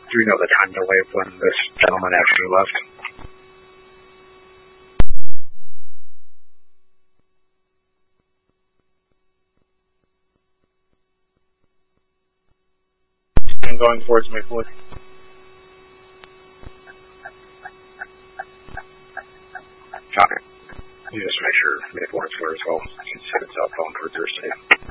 Do we know the time delay of when this gentleman actually left? And going towards Maplewood. Okay. You just make sure Maplewood's clear as well. She's headed southbound for Thursday.